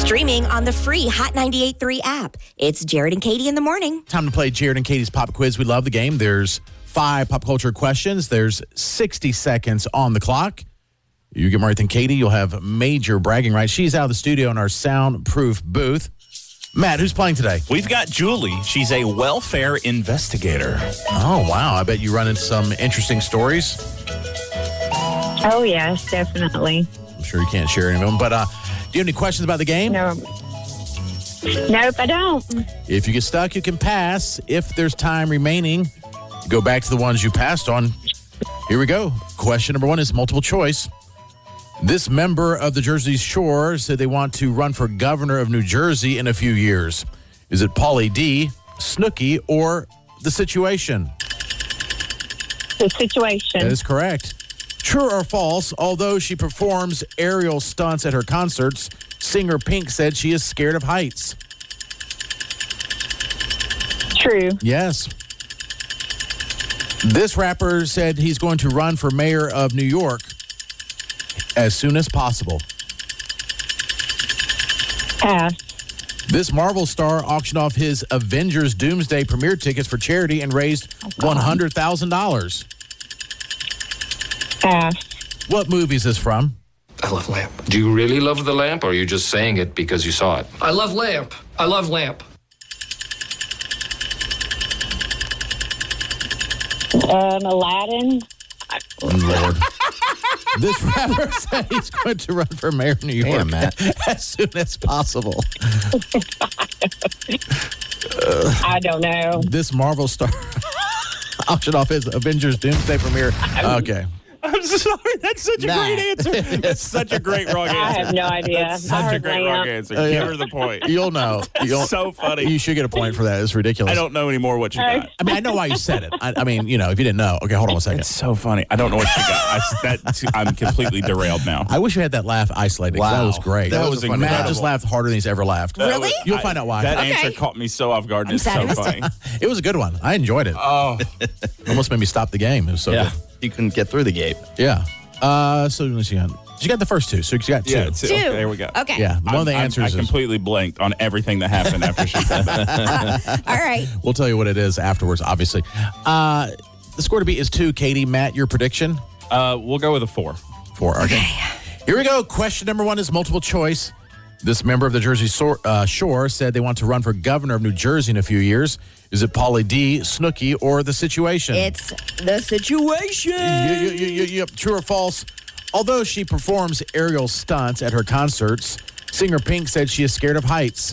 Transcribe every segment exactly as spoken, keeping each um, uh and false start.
Streaming on the free Hot ninety-eight point three app. It's Jared and Katie in the morning. Time to play Jared and Katie's Pop Quiz. We love the game. There's five pop culture questions. There's sixty seconds on the clock. You get more right than Katie, you'll have major bragging rights. She's out of the studio in our soundproof booth. Matt, who's playing today? We've got Julie. She's a welfare investigator. Oh, wow. I bet you run into some interesting stories. Oh, yes, definitely. I'm sure you can't share any of them. But uh, do you have any questions about the game? No. Nope, I don't. If you get stuck, you can pass. If there's time remaining, go back to the ones you passed on. Here we go. Question number one is multiple choice. This member of the Jersey Shore said they want to run for governor of New Jersey in a few years. Is it Pauly D, Snooki, or The Situation? The Situation. That is correct. True or false, although she performs aerial stunts at her concerts, singer Pink said she is scared of heights. True. Yes. This rapper said he's going to run for mayor of New York as soon as possible. Pass. This Marvel star auctioned off his Avengers Doomsday premiere tickets for charity and raised one hundred thousand dollars. Pass. What movie is this from? I love Lamp. Do you really love the lamp, or are you just saying it because you saw it? I love Lamp. I love Lamp. Um, Aladdin. Lord. This rapper said he's going to run for mayor of New York Damn, Matt. as soon as possible. I don't know. This Marvel star auctioned off his Avengers Doomsday premiere. Okay. I'm sorry. That's such a Nah. great answer. That's such a great wrong I answer. have no idea. That's I such a heard great wrong Lamp. answer. Oh, yeah. Give her the point. You'll know. You'll, So funny. You should get a point for that. It's ridiculous. I don't know anymore what you got. I mean, I know why you said it. I, I mean, you know, if you didn't know. Okay, hold on a second. It's so funny. I don't know what you got. I, that, I'm completely derailed now. I wish you had that laugh isolated. 'Cause That Wow. was great. That was Matt incredible. just laughed harder than he's ever laughed. Really? You'll I- find out why. That Okay. answer caught me so off guard. and I'm It's so sad I missed funny. It was a good one. I enjoyed it. Oh, Almost made me stop the game. It was so Yeah, good. you couldn't get through the gate. Yeah. Uh, so let's see. You got the first two, so you got two. yeah. Two. Two. Okay, there we go. Okay. Yeah, one of the I'm- answers I is. completely blanked on everything that happened after she said that. All right. We'll tell you what it is afterwards, obviously. Uh, the score to beat is two. Katie, Matt, your prediction? Uh, we'll go with a four. Four. Okay. Here we go. Question number one is multiple choice. This member of the Jersey Sor- uh, Shore said they want to run for governor of New Jersey in a few years. Is it Pauly D, Snooki, or The Situation? It's The Situation. Y- y- y- y- yep. True or false? Although she performs aerial stunts at her concerts, singer Pink said she is scared of heights.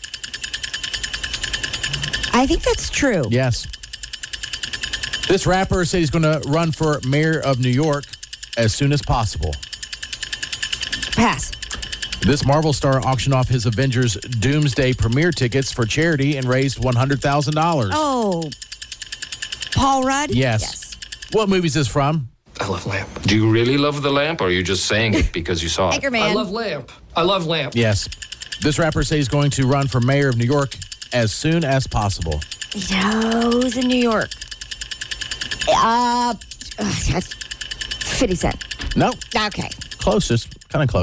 I think that's true. Yes. This rapper said he's going to run for mayor of New York as soon as possible. Pass. This Marvel star auctioned off his Avengers Doomsday premiere tickets for charity and raised one hundred thousand dollars. Oh. Paul Rudd? Yes. Yes. What movie is this from? I love Lamp. Do you really love the lamp, or are you just saying it because you saw it? Anchorman. I love Lamp. I love Lamp. Yes. This rapper says he's going to run for mayor of New York as soon as possible. No, who's in New York? Uh, fifty Cent. No, Okay. close, just kind of close.